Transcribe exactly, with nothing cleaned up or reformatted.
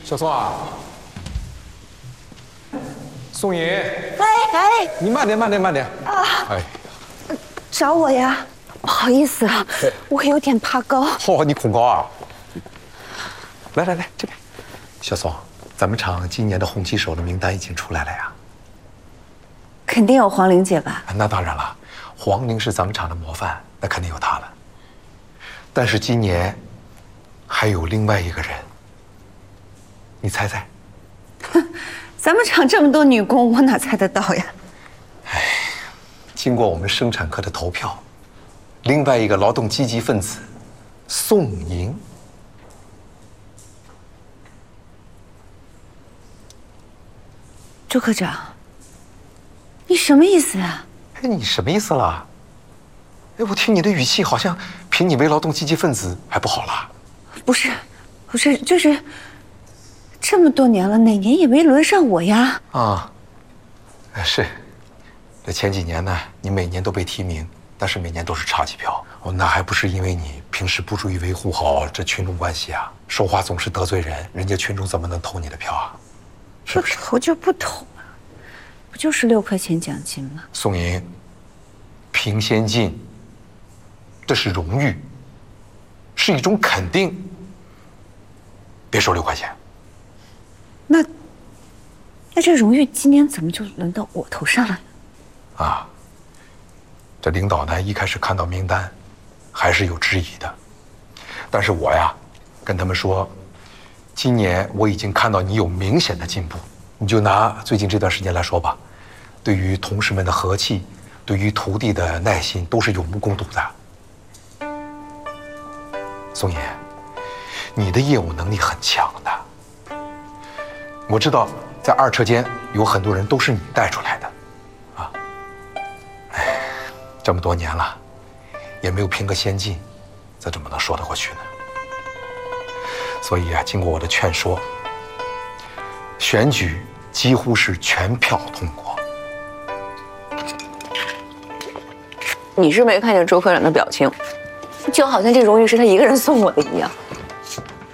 小宋啊，宋颖， 哎哎， 你慢点，慢点，慢点啊！哎， 找我呀？不好意思啊，我有点怕高。 嚯、哦，你恐高啊？来来来，这边。小宋，咱们厂今年的红旗手的名单已经出来了呀。 肯定有黄玲姐吧？ 那当然了，黄玲是咱们厂的模范，那肯定有她了。但是今年还有另外一个人，你猜猜？ 咱们厂这么多女工，我哪猜得到呀？ 哎，经过我们生产科的投票，另外一个劳动积极分子宋莹， 周科长，你什么意思啊？ 哎，你什么意思啦？哎，我听你的语气，好像评你为劳动积极分子还不好啦？ 不是，不是，就是这么多年了，哪年也没轮上我呀。 啊，是，这前几年呢，你每年都被提名，但是每年都是差几票。哦，那还不是因为你平时不注意维护好这群众关系啊，说话总是得罪人，人家群众怎么能投你的票啊？是不是？ 不投就不投啊，不就是六块钱奖金吗？ 宋莹，评先进，这是荣誉，是一种肯定。别说六块钱。 那那这荣誉今年怎么就轮到我头上了呢？ 啊，这领导呢一开始看到名单，还是有质疑的，但是我呀，跟他们说，今年我已经看到你有明显的进步。你就拿最近这段时间来说吧，对于同事们的和气，对于徒弟的耐心，都是有目共睹的。宋爷，你的业务能力很强的。我知道在二车间有很多人都是你带出来的，啊，哎，这么多年了，也没有评个先进，这怎么能说得过去呢？所以啊，经过我的劝说，选举几乎是全票通过。 你是没看见周科长的表情，就好像这荣誉是他一个人送我的一样。